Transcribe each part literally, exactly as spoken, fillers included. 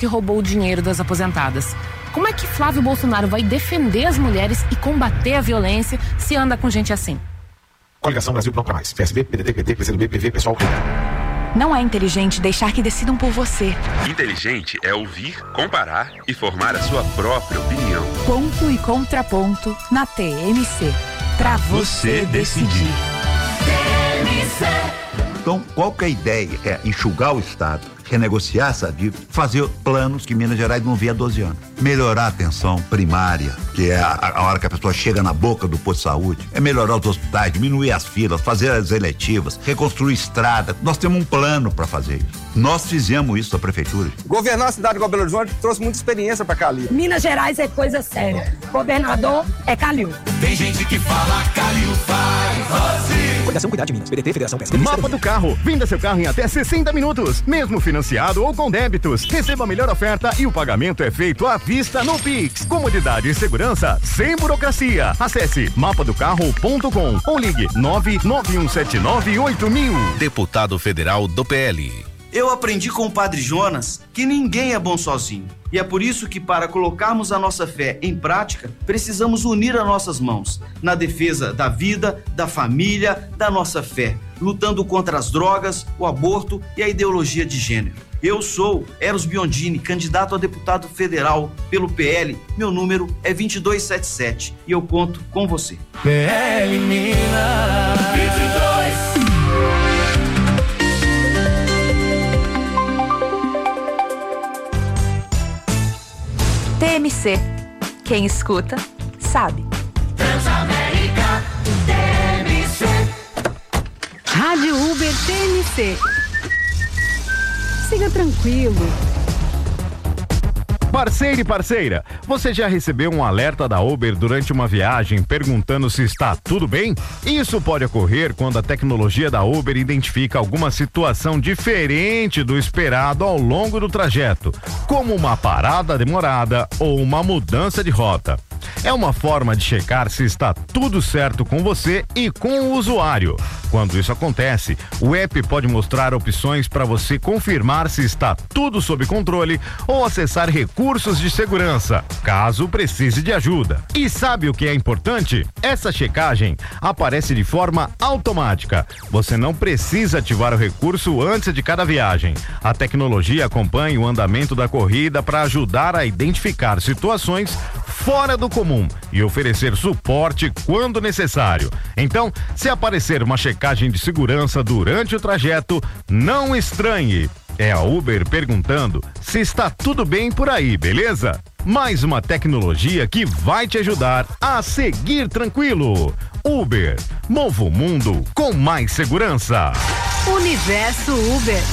que roubou o dinheiro das aposentadas. Como é que Flávio Bolsonaro vai defender as mulheres e combater a violência se anda com gente assim? Coligação Brasil Pronto pra Mais. P S B, P D T, P T, P C do B, P V, Pessoal. Não é inteligente deixar que decidam por você. Inteligente é ouvir, comparar e formar a sua própria opinião. Ponto e contraponto na T M C. Pra você decidir. T M C. Então, qual que é a ideia? É enxugar o Estado, renegociar essa dívida, fazer planos que Minas Gerais não via há doze anos. Melhorar a atenção primária, que é a, a hora que a pessoa chega na boca do posto de saúde. É melhorar os hospitais, diminuir as filas, fazer as eletivas, reconstruir estrada. Nós temos um plano para fazer isso. Nós fizemos isso na prefeitura. Governar a cidade de Belo Horizonte trouxe muita experiência para Calil. Minas Gerais é coisa séria. Governador é Calil. Tem gente que fala Calil faz Rosi. Coligação Cuidar de Minas, P D T, Federação P S B. Mapa do carro. Venda seu carro em até sessenta minutos, mesmo financiado ou com débitos. Receba a melhor oferta e o pagamento é feito à vista no Pix. Comodidade e segurança sem burocracia. Acesse mapa do carro ponto com ou ligue nove nove um sete nove oito mil. Deputado Federal do P L. Eu aprendi com o Padre Jonas que ninguém é bom sozinho. E é por isso que, para colocarmos a nossa fé em prática, precisamos unir as nossas mãos na defesa da vida, da família, da nossa fé, lutando contra as drogas, o aborto e a ideologia de gênero. Eu sou Eros Biondini, candidato a deputado federal pelo P L. Meu número é vinte e dois setenta e sete e eu conto com você. P L Minas vinte e dois. T M C. Quem escuta, sabe. Transamérica, T M C. Rádio Uber T M C. Siga tranquilo. Parceiro e parceira, você já recebeu um alerta da Uber durante uma viagem perguntando se está tudo bem? Isso pode ocorrer quando a tecnologia da Uber identifica alguma situação diferente do esperado ao longo do trajeto, como uma parada demorada ou uma mudança de rota. É uma forma de checar se está tudo certo com você e com o usuário. Quando isso acontece, o app pode mostrar opções para você confirmar se está tudo sob controle ou acessar recursos de segurança, caso precise de ajuda. E sabe o que é importante? Essa checagem aparece de forma automática. Você não precisa ativar o recurso antes de cada viagem. A tecnologia acompanha o andamento da corrida para ajudar a identificar situações fora do comum e oferecer suporte quando necessário. Então, se aparecer uma checagem de segurança durante o trajeto, não estranhe. É a Uber perguntando se está tudo bem por aí, beleza? Mais uma tecnologia que vai te ajudar a seguir tranquilo. Uber, mova o mundo com mais segurança. Universo Uber.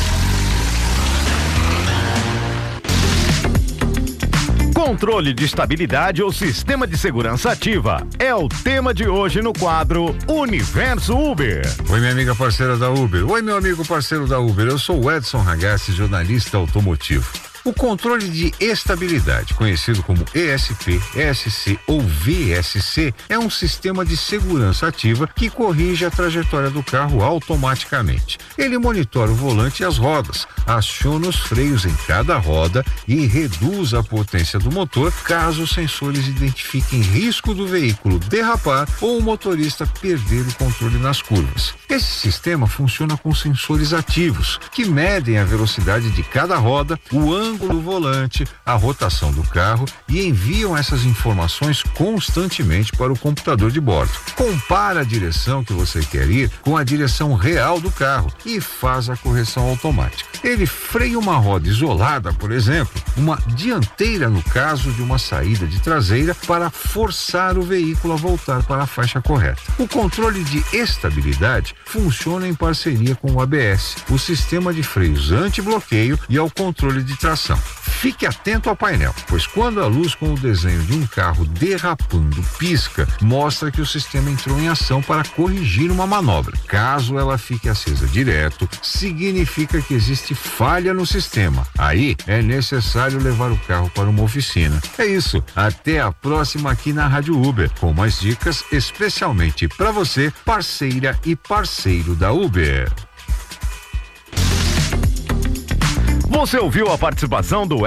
Controle de estabilidade ou sistema de segurança ativa é o tema de hoje no quadro Universo Uber. Oi, minha amiga parceira da Uber. Oi, meu amigo parceiro da Uber. Eu sou o Edson Ragazzi, jornalista automotivo. O controle de estabilidade, conhecido como E S P, E S C ou V S C, é um sistema de segurança ativa que corrige a trajetória do carro automaticamente. Ele monitora o volante e as rodas, aciona os freios em cada roda e reduz a potência do motor caso os sensores identifiquem risco do veículo derrapar ou o motorista perder o controle nas curvas. Esse sistema funciona com sensores ativos, que medem a velocidade de cada roda, o ângulo do volante, a rotação do carro e enviam essas informações constantemente para o computador de bordo. Compara a direção que você quer ir com a direção real do carro e faz a correção automática. Ele freia uma roda isolada, por exemplo, uma dianteira no caso de uma saída de traseira para forçar o veículo a voltar para a faixa correta. O controle de estabilidade funciona em parceria com o A B S, o sistema de freios anti-bloqueio e ao controle de tração. Fique atento ao painel, pois quando a luz com o desenho de um carro derrapando pisca, mostra que o sistema entrou em ação para corrigir uma manobra. Caso ela fique acesa direto, significa que existe falha no sistema. Aí é necessário levar o carro para uma oficina. É isso, até a próxima aqui na Rádio Uber, com mais dicas especialmente para você, parceira e parceiro da Uber. Você ouviu a participação do